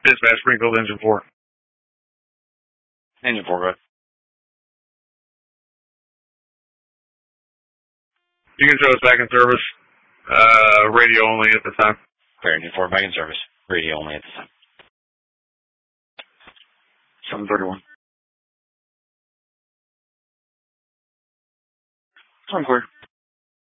Dispatch, Springfield, Engine 4. Engine 4, go ahead. You can show us back in service. Radio only at the time. Clear, Engine 4, back in service. Radio only at this time. 731. I'm clear.